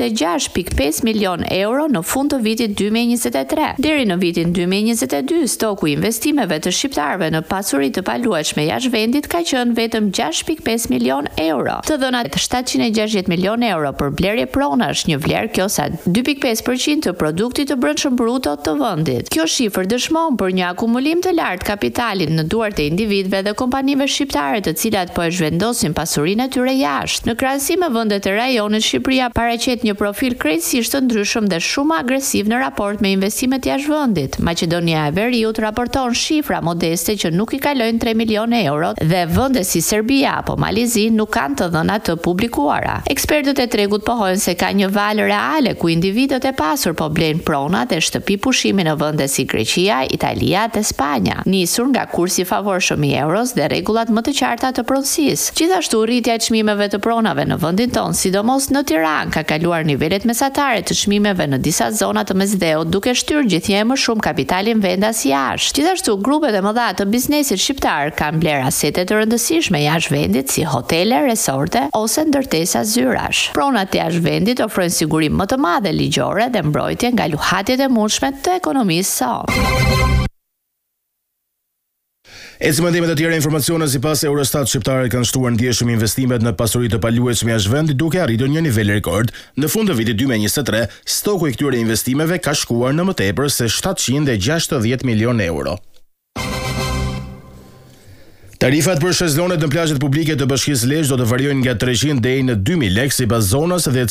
6.5 milion euro në fund të vitit 2023. Deri në vitin 2022, stoku i investimeve të shqiptarëve në pasuri të paluajtshme jashtë vendit ka qenë vetëm 6.5 milion euro. Të dhënat 760 milion euro për blerje pronash, një vlerë kjo sa 2.5% të produktit të brendshëm bruto të vendit. Kjo shifër dëshmon për një akumulim të lartë kapitalin në duart e individëve dhe kompanive shqiptare të cilat po e zhvendosin pasurinë e tyre jashtë. Në krahasim me vendet e rajonit, Shqipëria paraqet një profil krejtësisht të ndryshëm dhe shumë agresiv në raport me investimet jashtë vendit. Maqedonia e Veriut raporton shifra modeste që nuk i kalojnë 3 milionë euro dhe vende si Serbia apo Malizi nuk kanë të dhëna të publikuara. Ekspertët e tregut pohojnë se ka një valë reale ku individët e pasur po blejnë pronat e shtëpi pushimi në vende si Greqia, Italia dhe Spanja, nisur nga kursi i favorshëm i euros dhe rregullat më të qarta të pronësisë. Gjithashtu rritja e çmimeve të pronave në vendin tonë, sidomos në Tiranë, ka kaluar nivelet mesatare të çmimeve në disa zona të mesdheut, duke shtyrë gjithnjë më shumë kapitalin vendas jashtë. Gjithashtu, grupet e mëdha të biznesit shqiptar kanë bler asete të rëndësishme jashtë vendit si hotele, resorte ose ndërtesa zyrash. Pronat jashtë vendit ofrojnë sigurim më të madhe ligjore dhe mbrojtje nga luhatjet e mundshme të ekonomisë sot. Ecim me të tjera informacione. Sipas Eurostat, shqiptarët kanë shtuar ndjeshëm investimet në pasuri të paluajtshme jashtë vendit duke arritur një nivel rekord. Në fund të vitit 2023, stoku i këtyre investimeve ka shkuar në më tepër se 760 milion euro. Tarifat për shezdonet në plazhet publike të Bashkisë Lezhë do të variojnë nga 300 deri në 2000 lekë sipas zonës dhe